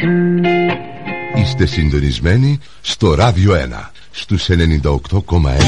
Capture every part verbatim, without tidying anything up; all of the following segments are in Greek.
Είστε συντονισμένοι στο Ράδιο ένα, στους ενενήντα οκτώ κόμμα ένα.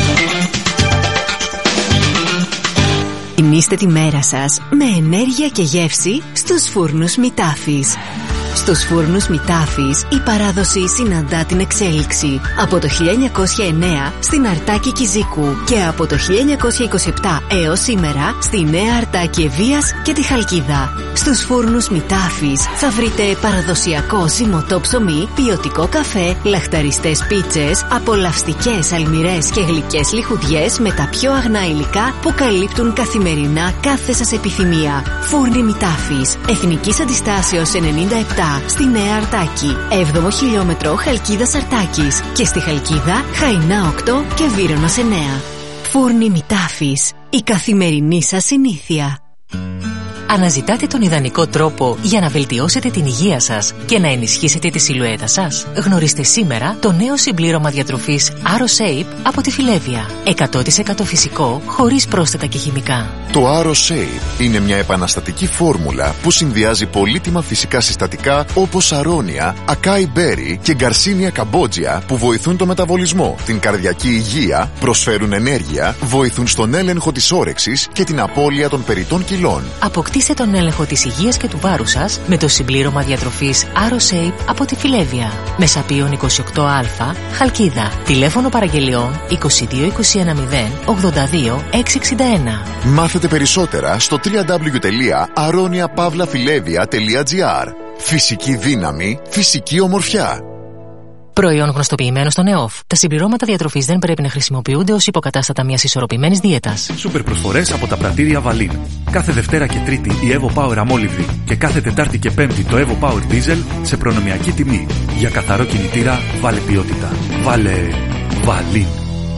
Γεμίστε τη μέρα σας με ενέργεια και γεύση στους φούρνους Μητάφης. Στους φούρνους Μητάφης η παράδοση συναντά την εξέλιξη. Από το χίλια εννιακόσια εννέα στην Αρτάκη Κιζίκου και από το χίλια εννιακόσια είκοσι επτά έως σήμερα στη Νέα Αρτάκη Ευβοίας και τη Χαλκίδα. Στους φούρνους Μητάφης θα βρείτε παραδοσιακό ζυμωτό ψωμί, ποιοτικό καφέ, λαχταριστές πίτσες, απολαυστικές αλμυρές και γλυκές λιχουδιές με τα πιο αγνά υλικά που καλύπτουν καθημερινά κάθε σας επιθυμία. Φούρνοι Μητάφης, Εθνικής Αντιστάσεως ενενήντα επτά στη Νέα Αρτάκη, έβδομο χιλιόμετρο Χαλκίδας Αρτάκης και στη Χαλκίδα Χαϊνά οκτώ και Βύρωνος εννέα. Φούρνοι Μητάφης, η καθημερινή σας συνήθεια. Αναζητάτε τον ιδανικό τρόπο για να βελτιώσετε την υγεία σας και να ενισχύσετε τη σιλουέτα σας? Γνωρίστε σήμερα το νέο συμπλήρωμα διατροφής AroShape από τη Φιλέβια. εκατό τοις εκατό φυσικό, χωρίς πρόσθετα και χημικά. Το AroShape είναι μια επαναστατική φόρμουλα που συνδυάζει πολύτιμα φυσικά συστατικά όπως αρώνια, ακάι μπέρι και γκαρσίνια καμπότζια που βοηθούν το μεταβολισμό, την καρδιακή υγεία, προσφέρουν ενέργεια, βοηθούν στον έλεγχο της όρεξης και την απώλεια των περιττών κιλών. Αποκτήστε τον έλεγχο της υγείας και του βάρους σας με το συμπλήρωμα διατροφής AroShape από τη Φιλέβια. Μεσαπίων είκοσι οκτώ α, Χαλκίδα. Τηλέφωνο παραγγελιών είκοσι δύο είκοσι ένα μηδέν ογδόντα δύο εξακόσια εξήντα ένα. Μάθετε περισσότερα στο double-u double-u double-u τελεία aronia pavla filevia τελεία gr. Φυσική δύναμη, φυσική ομορφιά. Προϊόν γνωστοποιημένο στον ΕΟΦ. Τα συμπληρώματα διατροφής δεν πρέπει να χρησιμοποιούνται ως υποκατάστατα μιας ισορροπημένης δίαιτας. Σούπερ προσφορές από τα πρατήρια Βαλίν. Κάθε Δευτέρα και Τρίτη η Evo Power αμόλυβδη και κάθε Τετάρτη και Πέμπτη το Evo Power Diesel σε προνομιακή τιμή. Για καθαρό κινητήρα βάλε ποιότητα. Βάλε Βαλίν.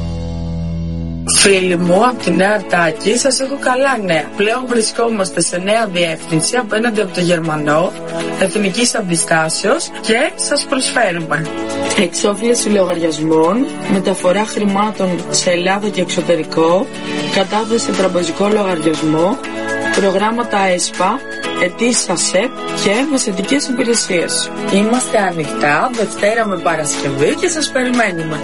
Φίλοι μου από τη Νέα Αρτάκη, σας έχω καλά νέα. Πλέον βρισκόμαστε σε νέα διεύθυνση απέναντι από το Γερμανό, Εθνικής Αντιστάσεως και σας προσφέρουμε εξόφληση λογαριασμών, μεταφορά χρημάτων σε Ελλάδα και εξωτερικό, κατάθεση σε τραπεζικό λογαριασμό, προγράμματα ΕΣΠΑ, αιτήσεις ΑΣΕΠ και μεσαιτικές υπηρεσίες. Είμαστε ανοιχτά Δευτέρα με Παρασκευή και σας περιμένουμε.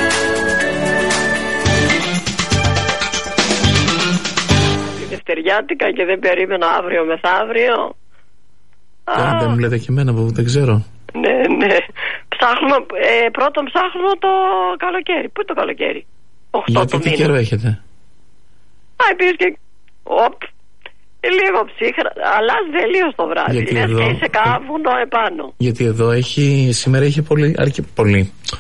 Δευτεριάτικα και δεν περίμενα αύριο μεθαύριο. Α, δεν μου λέτε και εμένα που δεν ξέρω. Ναι, ναι. Ψάχνω, ε, πρώτον ψάχνω το καλοκαίρι. Πού είναι το καλοκαίρι? οκτώ Γιατί τι καιρό έχετε? Α, επίσης και... Οπ, λίγο ψύχρα, αλλάζει τελείως το βράδυ. Γιατί λες εδώ... και είσαι κάβουνο επάνω. Γιατί εδώ έχει, σήμερα είχε πολύ, αρκε, πολύ.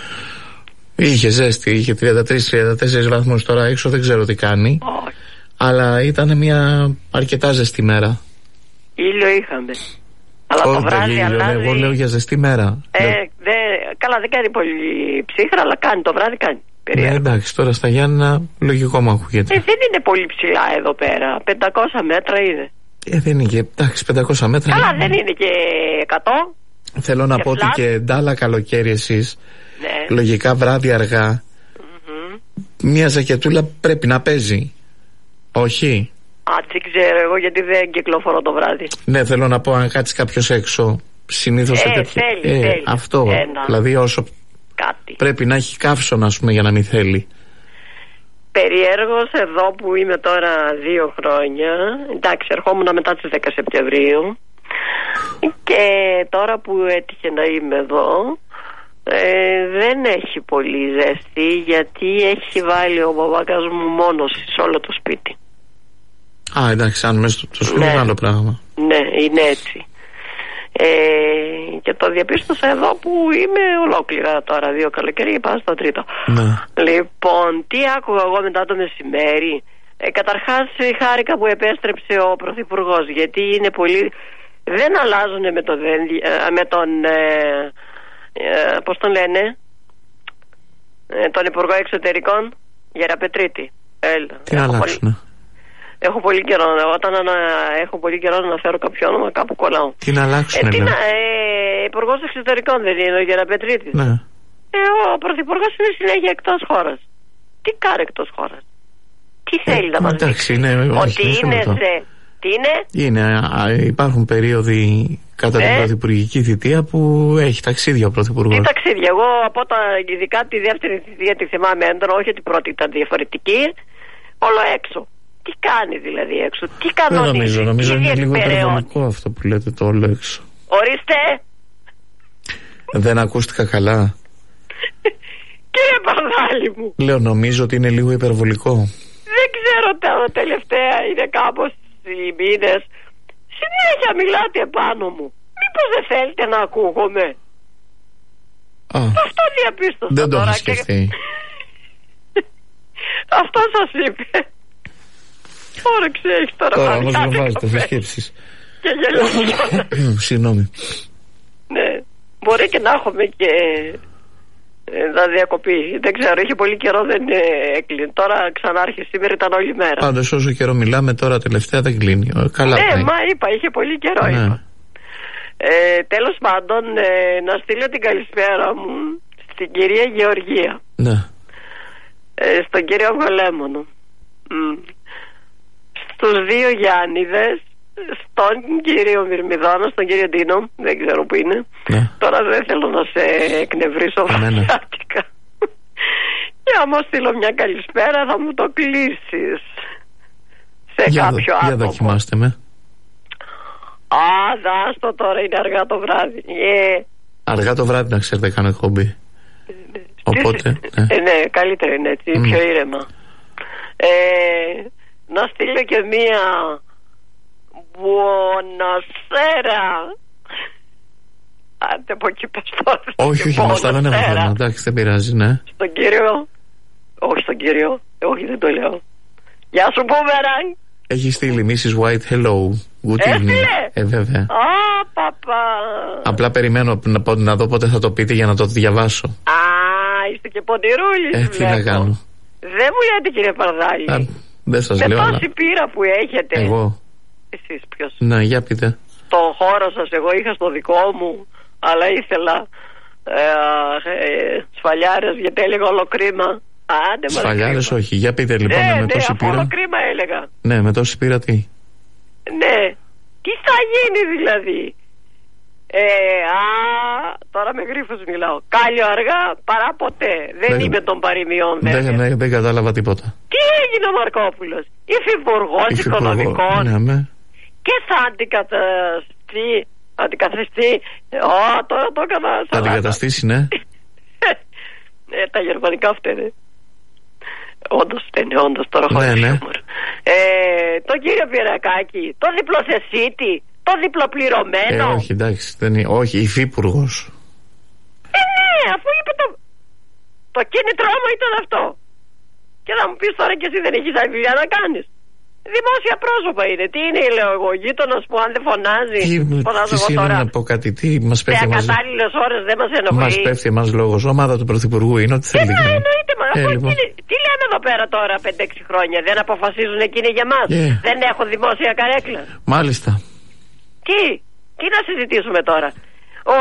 Είχε ζέστη, είχε τριάντα τρεις τριάντα τέσσερις βαθμούς, τώρα έξω δεν ξέρω τι κάνει. Όχι. Αλλά ήταν μια αρκετά ζεστή μέρα. Ήλιο είχαμε. Αλλά oh, το βράδυ ήλιο, αλλάζει. Εγώ λέω για ζεστή μέρα. Ε, δε, καλά, δεν κάνει πολύ ψύχρα, αλλά κάνει το βράδυ, κάνει. Ναι, εντάξει, τώρα στα Γιάννενα λογικό μου ακούγεται. Ε, δεν είναι πολύ ψηλά εδώ πέρα. πεντακόσια μέτρα είναι. Ε, δεν είναι και, εντάξει, πεντακόσια μέτρα. Καλά, είναι. δεν είναι και εκατό. Θέλω να πω ότι και ντάλα καλοκαίρι εσείς, ναι. Λογικά βράδυ αργά, mm-hmm. Μια ζακετούλα πρέπει να παίζει. Όχι. Α, δεν ξέρω εγώ γιατί δεν κυκλοφορώ το βράδυ. Ναι, θέλω να πω, αν κάτσει κάποιος έξω, συνήθως ε, σε τέτοια... θέλει, ε, θέλει. αυτό, Ένα. δηλαδή όσο κάτι. Πρέπει να έχει καύσωνα, ας πούμε, για να μην θέλει. Περιέργως εδώ που είμαι τώρα δύο χρόνια, εντάξει, ερχόμουν μετά τις δέκα Σεπτεμβρίου και τώρα που έτυχε να είμαι εδώ, ε, δεν έχει πολύ ζέστη γιατί έχει βάλει ο μπαμπάκας μου μόνος σε όλο το σπίτι. Α, εντάξει, αν μέσα στο σπίτι ναι. είναι άλλο πράγμα. Ναι, είναι έτσι. Ε, και το διαπίστωσα εδώ που είμαι ολόκληρα τώρα, δύο καλοκαίρι και πάω στο τρίτο. Ναι. Λοιπόν, τι άκουγα εγώ μετά το μεσημέρι? Ε, καταρχάς χάρηκα που επέστρεψε ο Πρωθυπουργός, γιατί είναι πολύ... δεν αλλάζουν με, το, με τον ε, ε, πώς τον λένε ε, τον Υπουργό Εξωτερικών, Γεραπετρίτη. Έλα, τι να αλλάξουνε? Έχω πολύ καιρό, όταν ανα, έχω πολύ καιρό να αναφέρω κάποιο όνομα, κάπου κολλάω. Τι να αλλάξουνε, ε, ε, Υπουργός Εξωτερικών δεν είναι ο Γεραπετρίτης? Ναι. Ε, ο Πρωθυπουργός είναι συνέχεια εκτός χώρας. Τι κάνει εκτός χώρας? Τι θέλει ε, να μας εντάξει, δείξει? ναι, ότι όχι, είναι σε... Τι είναι? Είναι, υπάρχουν περίοδοι Κατά ναι. την πρωθυπουργική θητεία που έχει ταξίδια ο πρωθυπουργός. Τι ταξίδια, εγώ από τα, ειδικά τη δεύτερη θητεία τη θυμάμαι έντονα, όχι ότι η πρώτη ήταν διαφορετική, όλο έξω. Τι κάνει δηλαδή έξω, τι κανονίζει. Δεν νομίζω, νομίζω είναι λίγο υπερβολικό αυτό που λέτε το όλο έξω. Ορίστε. Δεν ακούστηκα καλά. Κύριε Παρδάλη μου. Λέω, νομίζω ότι είναι λίγο υπερβολικό. Δεν ξέρω, τα τελευταία είναι κάπως οι μήνες. Συνέχεια μιλάτε επάνω μου. Μήπως δεν θέλετε να ακούγομαι? Α, αυτό διαπίστωσα. δεν το τώρα έχω σκεφτεί. Και... αυτό σας είπε. Όρεξη έχεις τώρα. Τώρα όμως δεν βάζετε σε σκέψεις. Και γελάω. Συγγνώμη. Ναι, μπορεί και να έχουμε και να διακοπεί. Δεν ξέρω, είχε πολύ καιρό, δεν έκλεινε. Τώρα ξανάρχισε, σήμερα ήταν όλη μέρα. Πάντως όσο καιρό μιλάμε, τώρα τελευταία δεν κλείνει. Καλά. Ναι, πάει. μα είπα, είχε πολύ καιρό, ναι. είπα. Ε, τέλος πάντων, ε, να στείλω την καλησπέρα μου στην κυρία Γεωργία. Ναι. Ε, στον κύριο Γολέμονο. Mm. Στους δύο Γιάννηδες, στον κύριο Μυρμηδόνα, στον κύριο Ντίνο, δεν ξέρω που είναι. Ναι. Τώρα δεν θέλω να σε εκνευρίσω βαθιάτικα. Και άμα στείλω μια καλησπέρα θα μου το κλείσεις σε για κάποιο δο, άτομο. Για δοκιμάστε με. Α, δάστο τώρα, είναι αργά το βράδυ. Yeah. Αργά το βράδυ να ξέρετε κάνω εκπομπή. Οπότε ναι. Ε, ναι, καλύτερα είναι έτσι, mm. πιο ήρεμα. Ε, να στείλω και μία Buonasera. Άντε από εκεί πες τώρα. Όχι, όχι, μας τα δεν έχω θέμα. Εντάξει, δεν πειράζει, ναι. Στον κύριο. Όχι στον κύριο. Όχι, δεν το λέω. Γεια σου, Boomerang. Έχει στείλει μίσις White, hello. Good evening. Ε, βέβαια. Α, παπά. Απλά περιμένω να, να δω πότε θα το πείτε για να το διαβάσω. Α, είστε και πονηρούλης. Ε, τι να κάνω. Δεν μου λέτε, κύριε Παρδάλη. Α, δεν σας με λέω. τόση αλλά... πείρα που έχετε. Εγώ. Εσείς ποιος? Ναι, για πείτε. Στον χώρο σας, εγώ είχα στο δικό μου, αλλά ήθελα ε, ε, σφαλιάρες, γιατί έλεγα όλο κρίμα. Άντε, σφαλιάρες όχι, για πείτε λοιπόν. Ναι, με ναι, τόση πείρα. όλο κρίμα έλεγα. Ναι, με τόση πείρα τι? Ναι, τι θα γίνει δηλαδή? Ε, α, τώρα με γρίφος μιλάω. Κάλιο αργά παρά ποτέ. Δεν, δεν είμαι των παροιμιών. Δεν, δεν, δεν κατάλαβα τίποτα. Τι έγινε ο Μαρκόπουλος? Υφυπουργός Οικονομικών. Ναι, ναι. Και θα αντικαταστεί, αντικαθιστεί. Ω, τώρα το έκανα. Θα αντικαταστήσει, ναι. Ε, τα γερμανικά φταίνε. Όντως φταίνε, όντως τώρα χωρίς ναι, ναι. χιούμορ. Ε, τον κύριο Πυρακάκη, το διπλοθεσίτη, το διπλοπληρωμένο. Ε, όχι, εντάξει, δεν είναι, όχι, υφυπουργός. Ε, ναι, αφού είπε το, το κίνητρό μου ήταν αυτό. Και να μου πεις τώρα και εσύ δεν έχεις άλλη δουλειά να κάνεις. Δημόσια πρόσωπα είναι. Τι είναι, λέω εγώ, γείτονας που αν δεν φωνάζει. Τι, φωνάζω εγώ τώρα. Να πω κάτι, τι μας πέφτει. Σε ακατάλληλες ώρες δεν μας ενοχλεί. Μας πέφτει εμάς λόγος. Ομάδα του Πρωθυπουργού είναι ότι θέλει. Ε, ναι, εννοείται. Μα, ε, λοιπόν. τι, τι λέμε εδώ πέρα τώρα πέντε έξι χρόνια? Δεν αποφασίζουν εκείνοι για μας? Yeah. Δεν έχω δημόσια καρέκλα? Μάλιστα. Τι, τι να συζητήσουμε τώρα? Ο...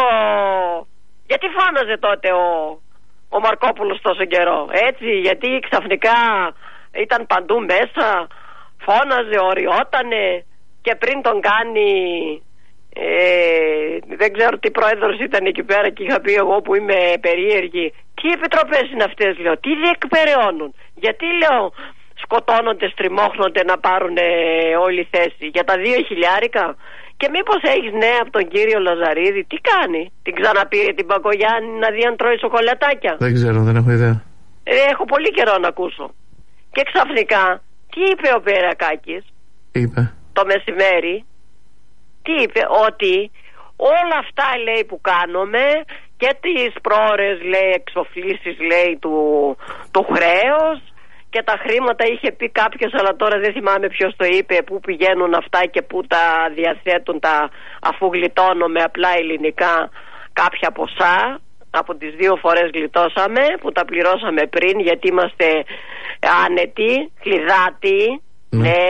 Γιατί φώναζε τότε ο, ο Μαρκόπουλος τόσο καιρό? Έτσι, γιατί ξαφνικά ήταν παντού μέσα, φώναζε, οριότανε, και πριν τον κάνει ε, δεν ξέρω τι πρόεδρος ήταν εκεί πέρα, και είχα πει εγώ που είμαι περίεργη, τι επιτροπές είναι αυτές, λέω, τι διεκπεραιώνουν? Γιατί, λέω, σκοτώνονται, στριμώχνονται να πάρουν ε, όλη θέση για τα δύο χιλιάρικα? Και μήπως έχεις νέα από τον κύριο Λαζαρίδη? Τι κάνει? Την ξαναπήρε την Παγκογιάννη να δει αν τρώει σοκολατάκια? Δεν ξέρω, δεν έχω ιδέα. ε, Έχω πολύ καιρό να ακούσω. Και ξαφνικά τι είπε ο Περακάκης? Τι είπε? Το μεσημέρι τι είπε? Ότι όλα αυτά, λέει, που κάνουμε, και τις πρόορες, λέει, εξοφλήσεις, λέει, του, του χρέους, και τα χρήματα, είχε πει κάποιος, αλλά τώρα δεν θυμάμαι ποιος το είπε, πού πηγαίνουν αυτά και πού τα διαθέτουν, τα, αφού γλιτώνω με απλά ελληνικά κάποια ποσά. Από τις δύο φορές γλιτώσαμε, που τα πληρώσαμε πριν, γιατί είμαστε άνετοι, κλειδάτοι. Mm. Ναι.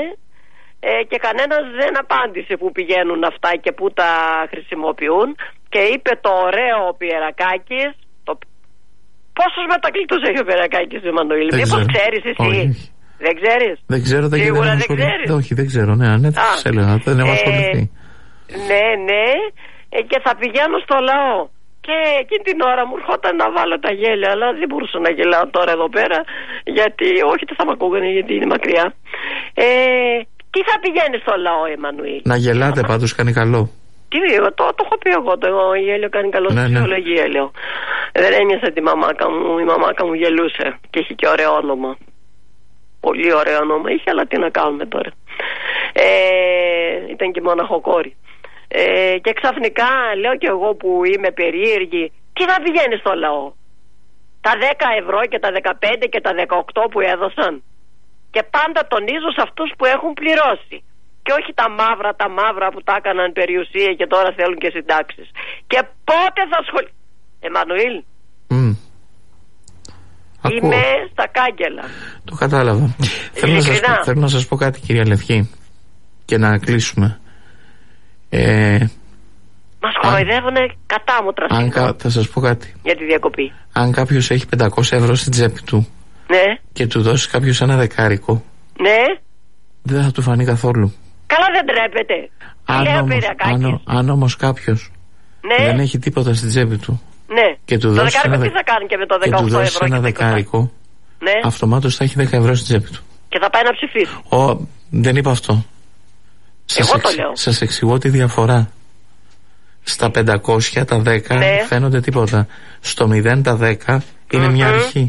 Ε, και κανένας δεν απάντησε πού πηγαίνουν αυτά και πού τα χρησιμοποιούν. Και είπε το ωραίο ο Πιερακάκης. Το... Πόσους μετακλήτους έχει ο Πιερακάκης, Εμμανουήλ? Μήπως ξέρεις εσύ? Όχι. Δεν ξέρεις? Δεν ξέρω, δεν Σίγουρα δεν δεν ξέρεις? Όχι, δεν ξέρω, ναι, αν έτσι έλεγα, δεν έχω ασχοληθεί. Ναι, ναι. Ε, και θα πηγαίνω στο λαό. Και εκείνη την ώρα μου ερχόταν να βάλω τα γέλια, αλλά δεν μπορούσα να γελάω τώρα εδώ πέρα, γιατί όχι, δεν θα με ακούγανε, γιατί είναι μακριά. Ε, τι θα πηγαίνει στο λαό, Εμμανουήλ? Να γελάτε, πάντως κάνει καλό. Τι, το, το έχω πει εγώ, το γέλιο κάνει καλό, στη ψυχολογία, ναι. Λέω. Δεν έμοιασε τη μαμάκα μου, η μαμάκα μου γελούσε και έχει και ωραίο όνομα. Πολύ ωραίο όνομα είχε, αλλά τι να κάνουμε τώρα. Ε, ήταν και μοναχοκόρη. Ε, και ξαφνικά λέω κι εγώ που είμαι περίεργη, τι θα πηγαίνει στο λαό? Τα δέκα ευρώ και τα δεκαπέντε και τα δεκαοκτώ που έδωσαν. Και πάντα τονίζω σε αυτούς που έχουν πληρώσει. Και όχι τα μαύρα, τα μαύρα που τα έκαναν περιουσία και τώρα θέλουν και συντάξεις. Και πότε θα σχολ... Εμμανουήλ, mm. είμαι στα κάγκελα. Το κατάλαβα. Θέλω να, σας, θέλω να σας πω κάτι, κυρία Λευκή, και να κλείσουμε. Ε, Μας χοροϊδεύουνε κατάμοτρα. Αν κα... Θα σας πω κάτι. Για τη διακοπή. Αν κάποιος έχει πεντακόσια ευρώ στην τσέπη του, ναι, και του δώσει κάποιος ένα δεκάρικο, ναι, δεν θα του φανεί καθόλου. Καλά, δεν τρέπεται. Αν όμως, αν, αν όμως κάποιος, ναι, δεν έχει τίποτα στην τσέπη του, ναι, και του το δώσει ένα, τι θα κάνει και με το δεκαοκτώ και του δώσει ευρώ ένα δεκάρικο, ναι, αυτομάτως θα έχει δέκα ευρώ στην τσέπη του. Και θα πάει να ψηφίσει. Ο, δεν είπα αυτό. Σας, Εγώ το εξ, λέω. σας εξηγώ τη διαφορά. Στα πεντακόσια τα δέκα, ναι, φαίνονται τίποτα. Στο μηδέν τα δέκα είναι mm-hmm. μια αρχή.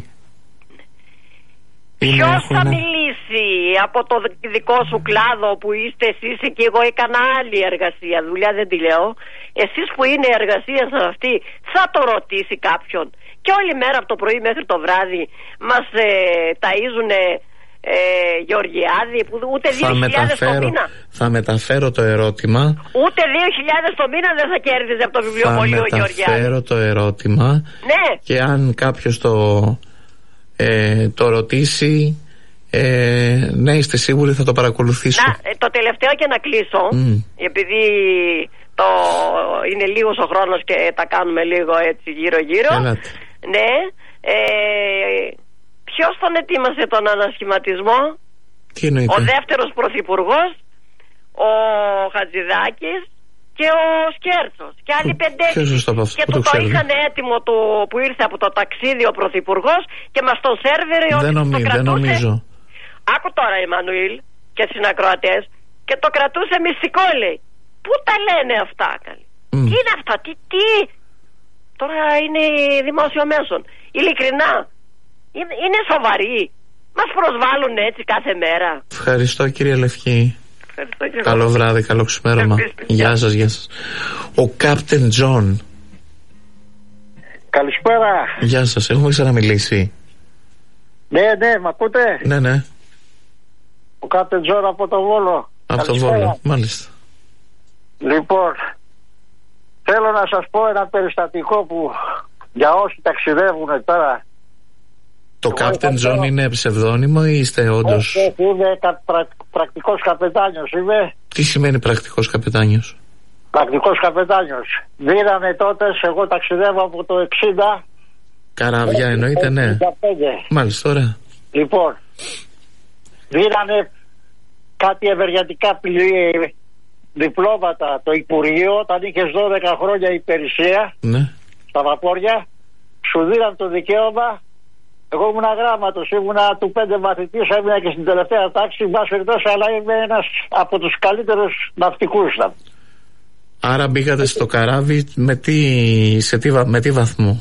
Ποιος θα ένα... μιλήσει από το δικό σου κλάδο που είστε εσείς και εγώ έκανα άλλη εργασία, δουλειά δεν τη λέω. Εσείς που είναι εργασία σας αυτή, θα το ρωτήσει κάποιον? Και όλη μέρα από το πρωί μέχρι το βράδυ μας ε, ταΐζουνε ε, Γεωργιάδη, που ούτε δύο χιλιάδες το μήνα. Θα μεταφέρω το ερώτημα. Ούτε δύο χιλιάδες το μήνα δεν θα κέρδιζε από το βιβλιοπωλείο ο Γεωργιάδη. Θα μεταφέρω το ερώτημα, ναι, και αν κάποιος το... Ε, το ρωτήσει, ε, ναι, είστε σίγουροι, θα το παρακολουθήσω. Να, ε, το τελευταίο και να κλείσω, mm. επειδή το είναι λίγος ο χρόνος και τα κάνουμε λίγο έτσι γύρω γύρω. Έλατε. Ναι, ε, ποιος τον ετοίμασε τον ανασχηματισμό? Τι εννοείται? Ο δεύτερος πρωθυπουργός, ο Χατζηδάκης και ο Σκέρτσος και άλλοι πεντέξι. Και το, το, το είχαν έτοιμο το, που ήρθε από το ταξίδι ο πρωθυπουργός και μας τον σέρβερε ότι νομί, το κρατούσε. Δεν νομίζω. Άκου τώρα, Εμμανουήλ, και συνακροατές, και το κρατούσε μυστικό, λέει. Πού τα λένε αυτά, καλή? Mm. Τι είναι αυτά, τι, τι. Τώρα είναι δημόσιο μέσον. Ειλικρινά, είναι, είναι σοβαροί? Μας προσβάλλουν έτσι κάθε μέρα. Ευχαριστώ, κύριε Λευκή. Καλό βράδυ, καλό ξημέρωμα. Γεια σας, γεια σας. Ο Κάπτεν Τζον. Καλησπέρα. Γεια σας, έχουμε ξαναμιλήσει? Ναι, ναι, μ' ακούτε? Ναι, ναι. Ο Κάπτεν Τζον από το Βόλο. Από το Βόλο, μάλιστα. Λοιπόν, θέλω να σας πω ένα περιστατικό που για όσοι ταξιδεύουν τώρα. Το Κάπτεν Τζον είναι ψευδόνυμο ή είστε όντως? Όχι, είμαι πρα, πρακτικός καπετάνιος είμαι. Τι σημαίνει πρακτικός καπετάνιος? Πρακτικός καπετάνιος. Δίνανε τότε, εγώ ταξιδεύω από το εξήντα. Καράβια εννοείται, ναι. εξήντα μάλιστα, ωραία. Λοιπόν, δίνανε κάτι ευεργετικά διπλώματα το Υπουργείο όταν είχες δώδεκα χρόνια υπηρεσία, ναι, στα βαπόρια. Σου δίναν το δικαίωμα. Εγώ ήμουν αγράμματος, ήμουνα του πέντε μαθητής, έμεινα και στην τελευταία τάξη, μπας περιπτώσει, αλλά είμαι ένας από τους καλύτερους ναυτικούς. Άρα μπήκατε στο καράβι με τι, σε τι, με τι βαθμό?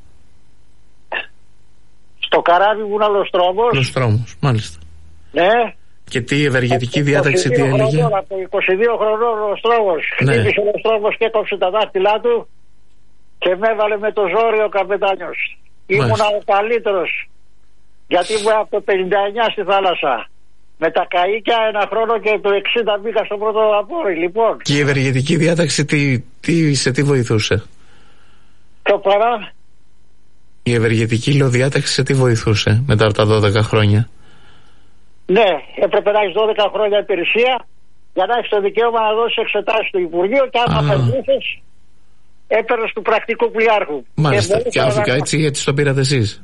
Στο καράβι ήμουν ολοστρόμος. Ολοστρόμος, μάλιστα. Ναι. Και τι ευεργετική διάταξη τι έλεγε? Από είκοσι δύο χρονών ολοστρόμος. Ναι. Χτύπησε ο ολοστρόμος και έκοψε τα δάχτυλά του και με έβαλε με το ζόρι ο καπετάνιος. Ήμουνα ο καλύτερος, γιατί ήμουν από το πενήντα εννιά στη θάλασσα. Με τα καΐκια ένα χρόνο και το εξήντα μπήκα στο πρώτο βαπόρι, λοιπόν. Και η ευεργετική διάταξη τι, τι, σε τι βοηθούσε? Ποιο παρά? Η ευεργετική διάταξη σε τι βοηθούσε μετά από τα δώδεκα χρόνια? Ναι, έπρεπε να έχεις δώδεκα χρόνια υπηρεσία για να έχεις το δικαίωμα να δώσεις εξετάσεις στο Υπουργείο και άμα περνούσες έπαιρνες του πρακτικού πλοιάρχου. Μάλιστα, και, και άφηκα να... έτσι γιατί το πήρατε εσείς?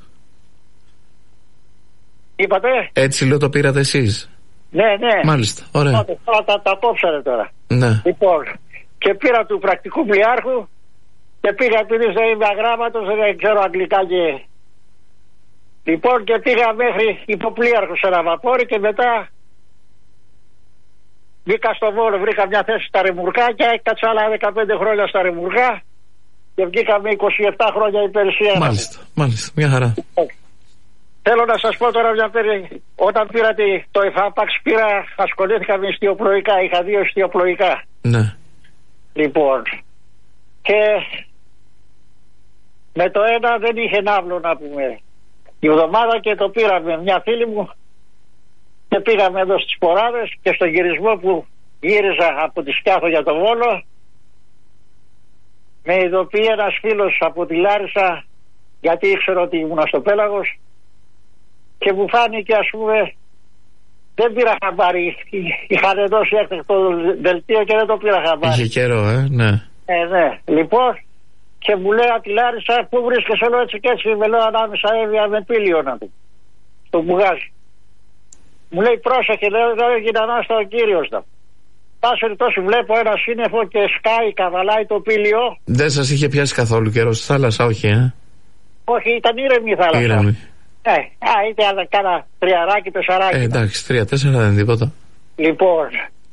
Είπατε? Έτσι λέω το πήρατε εσείς? Ναι, ναι. Μάλιστα, ωραία. Τώρα τα, τα κόψανε τώρα. Ναι. Λοιπόν, και πήρα του πρακτικού πλοιάρχου και πήγα, επειδή δεν είμαι αγράμματος, δεν ξέρω αγγλικά και... Λοιπόν, και πήγα μέχρι υποπλοίαρχο σε ένα βαπόρι και μετά μπήκα στο Βόλο, βρήκα μια θέση στα Ρημουργά και έκατσα άλλα δεκαπέντε χρόνια στα Ρημουργά και βγήκα με είκοσι επτά χρόνια υπηρεσία. Μάλιστα, μάλιστα, μια χαρά. Θέλω να σας πω τώρα μια περίεργη. Όταν πήρα το εφάπαξ, πήρα, ασχολήθηκα με ιστιοπλοϊκά, είχα δύο ιστιοπλοϊκά. Ναι. Λοιπόν, και με το ένα δεν είχε ναύλο να πούμε η εβδομάδα και το πήραμε μια φίλη μου και πήγαμε εδώ στις Ποράδες και στον γυρισμό που γύριζα από τη Σκιάθο για το Βόλο με ειδοποιεί ένας φίλος από τη Λάρισα, γιατί ήξερα ότι ήμουν στο Πέλαγος και μου φάνηκε, ας πούμε, δεν πήρα χαμπάρι, είχαν δώσει έκτακτο δελτίο και δεν το πήρα χαμπάρι. Είχε καιρό, ε, ναι. Ε, ναι, λοιπόν, και μου λέει από τη Λάρισα, πού βρίσκεσαι, λέω έτσι και έτσι, με λέω ανάμεσα Εύβοια με Πήλιο να πει, στο μπουγάζι. Μου λέει πρόσεχε, λέω, δεν έγινε ανάστα ο κύριος να. Πάση περιπτώσει βλέπω ένα σύννεφο και σκάει, καβαλάει το Πήλιο. Δεν σας είχε πιάσει καθόλου καιρό στη θάλασσα, όχι, ε? Όχι, ήταν ήρεμη η θάλασσα. Ήρεμη. Ε, α, ήταν κάνα τριαράκι, τεσσαράκι. Ε, εντάξει, τρία, τέσσερα δεν είναι τίποτα. Λοιπόν.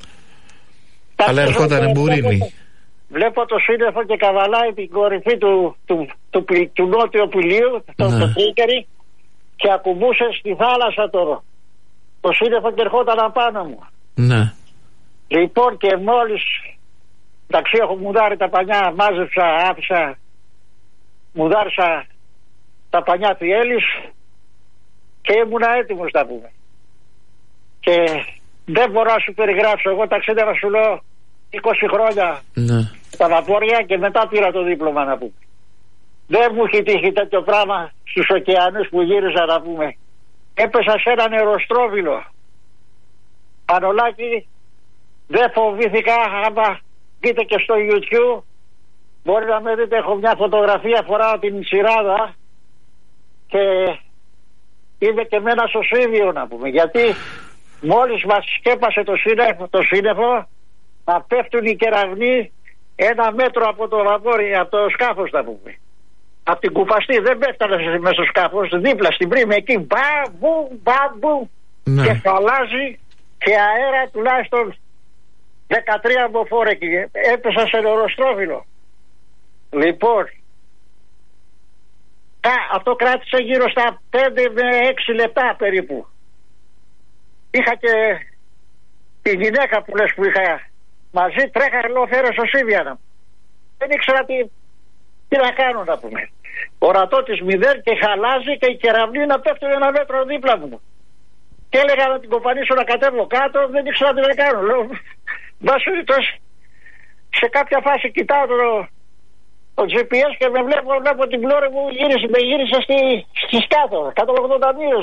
Αλλά ερχόταν μπουρίνι. Βλέπω το σύννεφο και καβαλάει την κορυφή του, του, του, του, του νότιου Πηλίου, το, ναι. το τρίκερι, και ακουμπούσε στη θάλασσα τώρα. Το σύννεφο και ερχόταν απάνω μου. Ναι. Λοιπόν, και μόλις, εντάξει, έχω μουδάρει τα πανιά, μάζεψα, άφησα, μουδάρισα τα πανιά του Έλλης και ήμουνα έτοιμος να πούμε. Και δεν μπορώ να σου περιγράψω, εγώ ταξίδευα σου λέω είκοσι χρόνια ναι. στα βαπόρια και μετά πήρα το δίπλωμα να πούμε. Δεν μου έχει τύχει τέτοιο πράγμα στους ωκεανούς που γύριζα να πούμε. Έπεσα σε ένα νεροστρόβιλο. Πανολάκι, δεν φοβήθηκα, άμα δείτε και στο YouTube, μπορεί να με δείτε, έχω μια φωτογραφία, φοράω την σειράδα και είμαι και με ένα σωσίδιο να πούμε, γιατί μόλις μας σκέπασε το σύννεφο, το σύννεφο να πέφτουν οι κεραυνοί ένα μέτρο από το βαπόρι, από το σκάφος να πούμε. Από την κουπαστή δεν πέφτανε μέσα στο σκάφος, δίπλα στην πρίμη εκεί, μπαμπου, μπαμπου, ναι. Και χαλάζει και αέρα τουλάχιστον δεκατρία μποφόρ εκεί. Έπεσα σε νεροστρόβιλο. Λοιπόν, α, αυτό κράτησε γύρω στα πέντε με έξι λεπτά περίπου. Είχα και τη γυναίκα που λες που είχα μαζί, τρέχα λέω φέρε στο Σίβιανα. Δεν ήξερα τι, τι να κάνω να πούμε. Ορατό της μηδέν και χαλάζει και η κεραυνή να πέφτουν ένα μέτρο δίπλα μου. Και έλεγα να την κοπανίσω να κατέβω κάτω, δεν ήξερα τι να κάνω. Λέω, βάσου, σε κάποια φάση κοιτάω το, το τζι πι ες και με βλέπω, βλέπω την πλώρη μου γύρισε, με γύρισε στη, στη Σκιάθο, εκατόν ογδόντα μοίρες.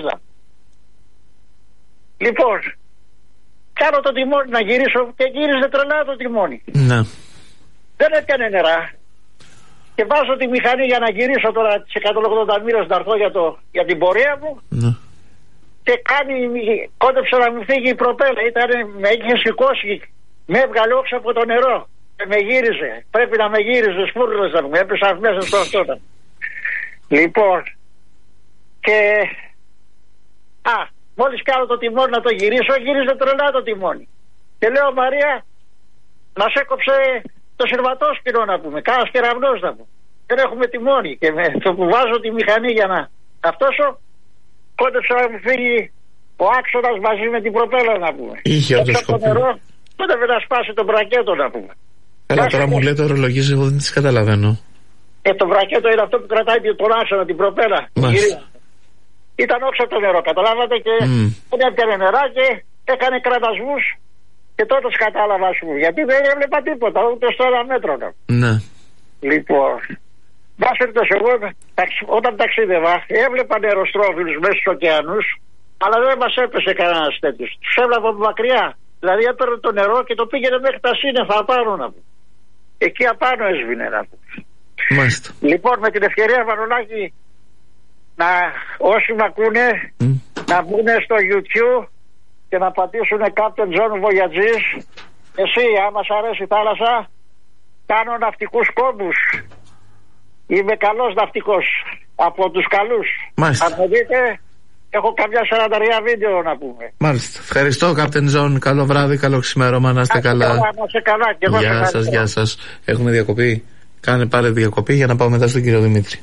Λοιπόν, κάνω το τιμόνι να γυρίσω και γύριζε τρελά το τιμόνι. Ναι. Δεν έπιανε νερά. Και βάζω τη μηχανή για να γυρίσω τώρα τις εκατόν ογδόντα μοίρες να έρθω για, το, για την πορεία μου. Ναι. Και κάνει, κόντεψε να μου φύγει η προπέλα. Ήταν, με είχε σηκώσει, με έβγαλε όξω από το νερό. Και με γύριζε. Πρέπει να με γύριζε σφούρλες να μου. Έπεσα μέσα στο αυτό. Λοιπόν, και α, μόλις κάνω το τιμόνι να το γυρίσω, γύριζε τρελά το τιμόνι. Και λέω, Μαρία, μας έκοψε το συρβατόσπυρο να πούμε. Κάρας κεραυνός να πούμε. Δεν έχουμε τιμόνι. Και με το που βάζω τη μηχανή για να αυτόσω, κόντεψε να μου φύγει ο άξονας μαζί με την προπέλα να πούμε. Είχε όντως σκοπό. Κόντευε να σπάσει τον μπρακέτο να πούμε. Καλά, τώρα μου λέει το ορολογίζει, εγώ δεν τις καταλαβαίνω. Ε, το μπρακέτο είναι αυτό που κρατάει τον άξονα, την προπέλα. Ήταν όξω το νερό, καταλάβατε, και mm. δεν έπαιρνε νερά και έκανε κρατασμούς και τότε κατάλαβα, ας πούμε, γιατί δεν έβλεπα τίποτα, ούτε στο ένα μέτρο. Ναι. Λοιπόν, βάσερτος εγώ, όταν ταξίδευα, έβλεπα νεροστρόβιλους μέσα στους ωκεανούς, αλλά δεν μας έπεσε κανένας τέτοιος. Τους έβλεπα από μακριά, δηλαδή έπαιρνε το νερό και το πήγαινε μέχρι τα σύννεφα απάνω να πούμε. Εκεί απάνω έσβηνε να πούμε. Μάλιστα. Λοιπόν, με την ευκαιρία, Βαρονάκη, να όσοι μ' ακούνε mm. να μπουν στο YouTube και να πατήσουν Captain John Voyages. Εσύ, άμα σ' αρέσει η θάλασσα, κάνω ναυτικούς κόμπους. Είμαι καλός ναυτικός, από τους καλούς. Μάλιστα. Αν με δείτε, έχω καμιά σαράντα τρία βίντεο να πούμε. Μάλιστα. Ευχαριστώ, Captain John. Καλό βράδυ, καλό ξημέρωμα, να είστε καλά. Καλά, να είστε καλά. Και εγώ γεια σας, γεια σας. Έχουμε διακοπή. Κάνε πάλι διακοπή για να πάω μετά στον κύριο Δημήτρη.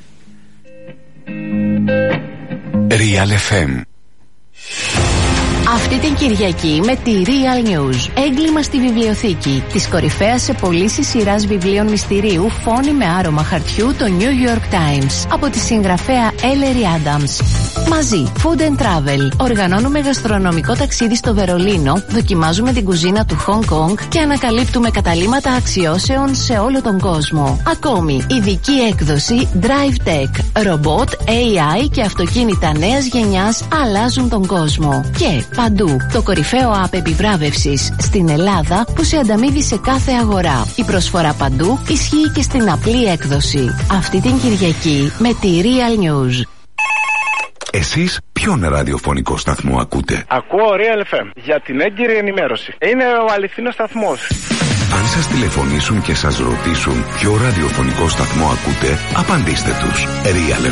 Real εφ εμ. Αυτή την Κυριακή με τη Real News. Έγκλημα στη βιβλιοθήκη. Της κορυφαίας σε πωλήσεις σειράς βιβλίων μυστηρίου Φόνοι με άρωμα χαρτιού, το New York Times. Από τη συγγραφέα Ellery Adams. Μαζί, Food and Travel. Οργανώνουμε γαστρονομικό ταξίδι στο Βερολίνο, δοκιμάζουμε την κουζίνα του Hong Kong και ανακαλύπτουμε καταλύματα αξιώσεων σε όλο τον κόσμο. Ακόμη, ειδική έκδοση Drive Tech. Ρομπότ, έι άι και αυτοκίνητα νέας γενιάς αλλάζουν τον κόσμο. Και παντού, το κορυφαίο app επιβράβευσης στην Ελλάδα που σε ανταμείβει σε κάθε αγορά. Η προσφορά παντού ισχύει και στην απλή έκδοση. Αυτή την Κυριακή με τη Real News. Εσείς ποιον ραδιοφωνικό σταθμό ακούτε? Ακούω Real εφ εμ για την έγκυρη ενημέρωση. Είναι ο αληθινός σταθμός. Αν σας τηλεφωνήσουν και σας ρωτήσουν ποιο ραδιοφωνικό σταθμό ακούτε, απαντήστε τους. Real